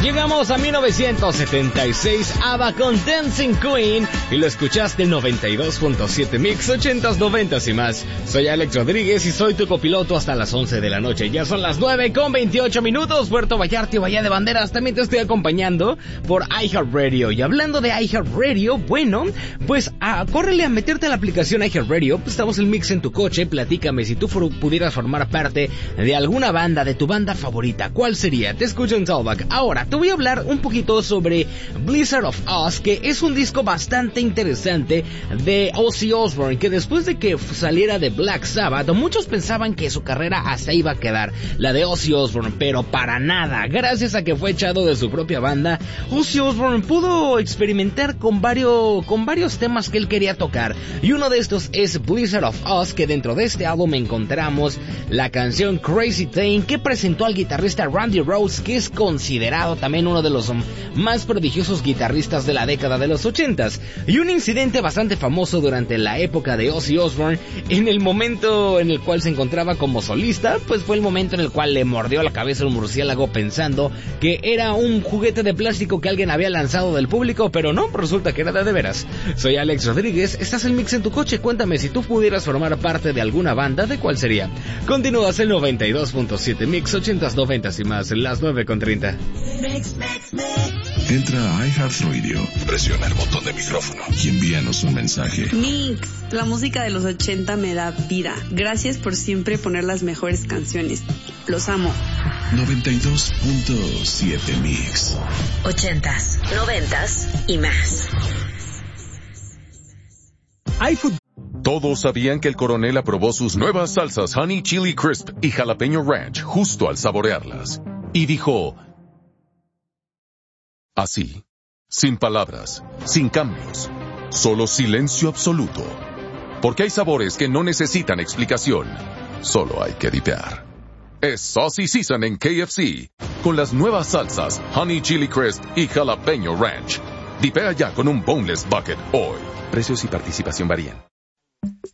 Llegamos a 1976, ABBA con Dancing Queen, y lo escuchaste en 92.7 Mix, 80s, 90s y más. Soy Alex Rodríguez y soy tu copiloto hasta las 11 de la noche. Ya son las 9:28, Puerto Vallarta y Bahía de Banderas. También te estoy acompañando por iHeartRadio. Y hablando de iHeartRadio, bueno, pues córrele a meterte a la aplicación iHeartRadio. Pues estamos en Mix en tu coche. Platícame si tú pudieras formar parte de alguna banda, de tu banda favorita. ¿Cuál sería? Te escucho en Talkback. Ahora, te voy a hablar un poquito sobre Blizzard of Ozz, que es un disco bastante interesante de Ozzy Osbourne, que después de que saliera de Black Sabbath, muchos pensaban que su carrera hasta iba a quedar, la de Ozzy Osbourne, pero para nada. Gracias a que fue echado de su propia banda, Ozzy Osbourne pudo experimentar con varios temas que él quería tocar, y uno de estos es Blizzard of Ozz, que dentro de este álbum encontramos la canción Crazy Train, que presentó al guitarrista Randy Rhoads, que es considerado también uno de los más prodigiosos guitarristas de la década de los 80s, y un incidente bastante famoso durante la época de Ozzy Osbourne, en el momento en el cual se encontraba como solista, pues fue el momento en el cual le mordió la cabeza un murciélago pensando que era un juguete de plástico que alguien había lanzado del público, pero no, resulta que era de veras. Soy Alex Rodríguez, estás en Mix en tu coche. Cuéntame si tú pudieras formar parte de alguna banda, ¿de cuál sería? Continúas el 92.7 Mix, 80s, 90s y más, las 9:30. Entra a iHeartRadio, presiona el botón de micrófono y envíanos un mensaje. Mix, la música de los 80 me da vida. Gracias por siempre poner las mejores canciones. Los amo. 92.7 Mix. 80s, 90s y más. Todos sabían que el coronel aprobó sus nuevas salsas Honey Chili Crisp y Jalapeño Ranch justo al saborearlas. Y dijo... así, sin palabras, sin cambios, solo silencio absoluto. Porque hay sabores que no necesitan explicación, solo hay que dipear. Es Saucy Season en KFC, con las nuevas salsas Honey Chili Crisp y Jalapeño Ranch. Dipea ya con un Boneless Bucket hoy. Precios y participación varían.